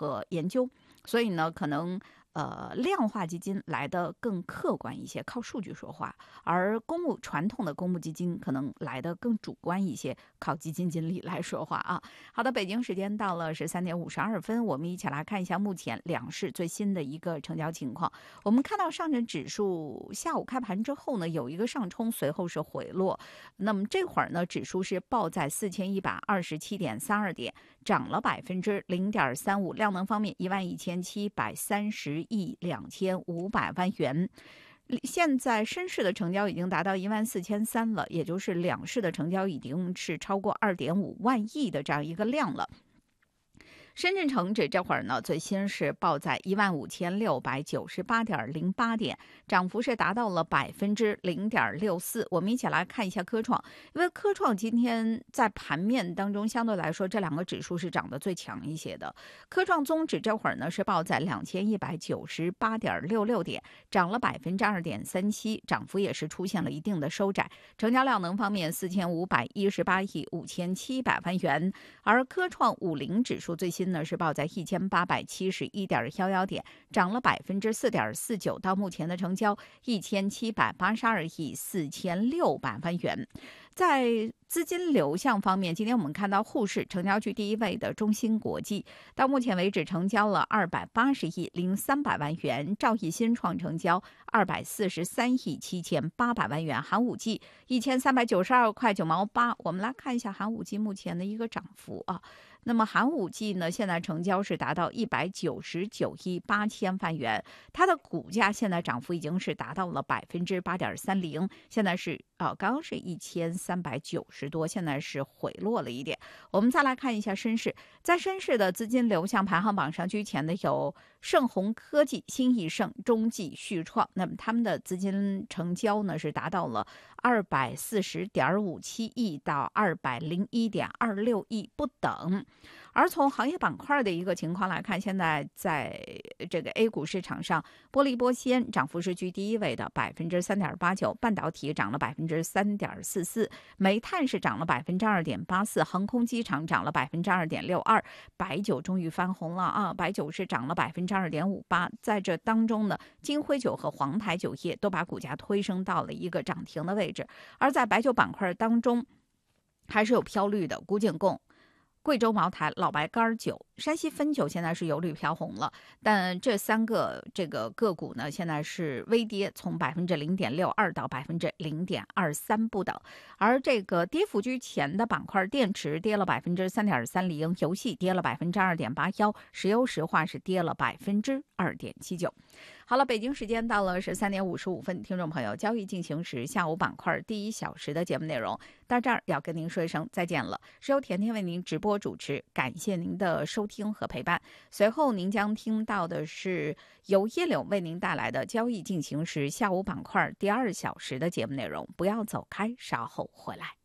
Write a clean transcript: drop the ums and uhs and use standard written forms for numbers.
和研究，所以呢，可能量化基金来的更客观一些，靠数据说话，而传统的公募基金可能来的更主观一些，靠基金经理来说话啊。好的，北京时间到了13:52，我们一起来看一下目前两市最新的一个成交情况。我们看到上证指数下午开盘之后呢，有一个上冲，随后是回落。那么这会儿呢，指数是报在4127.32点，涨了0.35%。量能方面，11730亿2500万元。现在深市的成交已经达到14300了，也就是两市的成交已经是超过2.5万亿的这样一个量了。深圳成指这会儿呢，最新是报在15698.08点，涨幅是达到了0.64%。我们一起来看一下科创，因为科创今天在盘面当中相对来说这两个指数是涨得最强一些的。科创综指这会儿呢是报在2198.66点，涨了2.37%，涨幅也是出现了一定的收窄。成交量能方面4518亿5700万元，而科创50指数最新呢是报在1871.11点，涨了4.49%，到目前的成交1782亿4600万元。在资金流向方面，今天我们看到沪市成交居第一位的中芯国际，到目前为止成交了280亿0300万元，兆易新创成交243亿7800万元，寒武纪1392块9毛8。我们来看一下寒武纪目前的一个涨幅啊。那么寒武纪呢，现在成交是达到199亿8000万元，它的股价现在涨幅已经是达到了8.30%，现在是刚刚是1390多，现在是回落了一点。我们再来看一下深市，在深市的资金流向排行榜上居前的有盛虹科技、新易盛、中继、旭创，那么他们的资金成交呢是达到了240.57亿到201.26亿不等。而从行业板块的一个情况来看，现在在这个 A 股市场上，玻璃玻纤涨幅是居第一位的3.89%，半导体涨了3.44%，煤炭是涨了2.84%，航空机场涨了2.62%，白酒终于翻红了啊，白酒是涨了2.58%。在这当中呢，金辉酒和黄台酒业都把股价推升到了一个涨停的位置。而在白酒板块当中，还是有飘绿的古井贡、贵州茅台、老白干酒、山西汾酒现在是由绿飘红了，但这三个个股呢，现在是微跌，从0.62%到0.23%不等。而这个跌幅居前的板块，电池跌了3.30%，游戏跌了2.81%，石油石化是跌了2.79%。好了，北京时间到了13:55，听众朋友，交易进行时下午板块第一小时的节目内容到这儿要跟您说一声再见了，是由甜甜为您直播主持，感谢您的收听和陪伴。随后您将听到的是由叶柳为您带来的交易进行时下午板块第二小时的节目内容，不要走开，稍后回来。